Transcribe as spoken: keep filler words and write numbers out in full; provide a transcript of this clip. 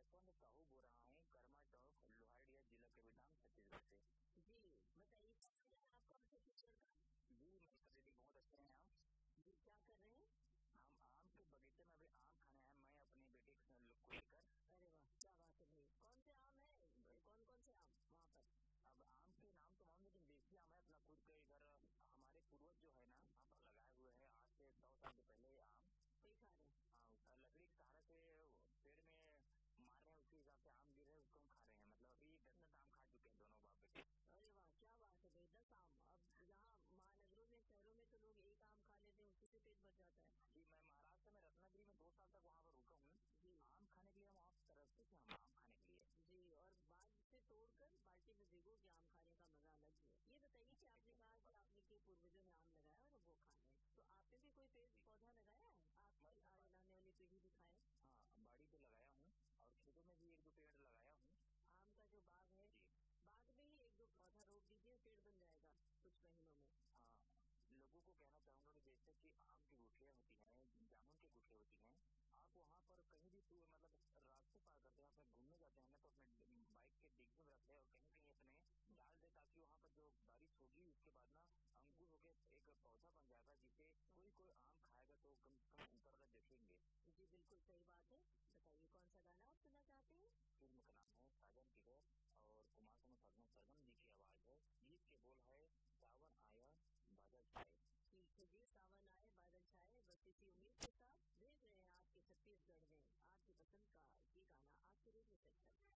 यशवंत साहू बोल रहा हूँ, कर्मा चौक, लोहारडिया, जिला केवटांग, छत्तीसगढ़ से। जी बताइए आपका छत्तीसगढ़ का। जी नमस्कार दीदी, बहुत अच्छे हैं आप? जी क्या कर रहे हैं? हम आम के बगीचे में अभी आम खाने हैं, मैं अपनी बेटी को लेकर। अरे वाह क्या बात है भाई, कौन से आम है, कौन कौन से आम वहाँ पर? अब आम के नाम तो मालूम, लेकिन देसी आम है अपना खुद के इधर। हमारे पूर्वज जो है ना यहाँ पर लगाए हुए हैं आज से सौ साल के पहले आम। वही खा रहे हैं? हाँ, लकड़ी के सहारे से पेड़ में मार रहे हैं, उसी हिसाब से आम गिर रहे हैं, उसको हम खा रहे हैं। मतलब अभी दस दस आम खा चुके हैं दोनों बाप बेटे। अरे वाह क्या बात है भाई, दस आम। अब यहाँ महानगरों में, शहरों में तो लोग एक आम खा लेते हैं, उसी से पेट भर जाता है। जी मैं महाराष्ट्र में रत्नागिरी में दो साल तक वहाँ पर रुका हूँ। जी आम खाने के लिए हम वहाँ तरसते थे, हम आम खाने के लिए। जी, और बाग से तोड़कर बाल्टी में भिगो के आम खाने का मजा अलग है। ये बताइए कि आपने कहा कि आपने के पूर्वजों ने आम लगाया और वो खाने, तो आपने भी कोई पेड़ पौधा लगाया है? आपकी आने वाली पीढ़ी भी खाए? हाँ, बाड़ी पे लगाया हूँ और खेतों में भी एक दो पेड़ लगाया हूँ। आम का जो बाग है, बाग में ही एक दो पौधा रोप दीजिए, पेड़ बन जाएगा कुछ महीनों में। हाँ, लोगों को कहना चाहूंगा कि जैसे कि आम की गुठलियाँ होती हैं, जामुन की गुठलियाँ होती हैं, आप वहाँ पर कहीं भी तो मतलब रास्ते पार करते हैं, अपने घूमने जाते हैं ना, तो अपने बाइक के डिग्गी में रखते हैं और कहीं कहीं अपने डाल दे, ताकि वहाँ पर जो बारिश होगी उसके बाद ना अंकुर होकर एक पौधा बन जाएगा, जिसे कोई कोई आम खाएगा तो कम से कम ऊपर का देखेंगे। जी बिल्कुल सही बात है। बताइए कौन सा गाना आप सुनना चाहते हैं? फिल्म का नाम है साजन की है और कुमार सानू सरगम जी की आवाज है। गीत के बोल है सावन आया बादल छाए। ठीक है जी, सावन आए बादल छाए, बस इसी उम्मीद के साथ भेज रहे हैं आपके छत्तीसगढ़ में आपकी पसंद का ये गाना आपके रेडियो सेट पर।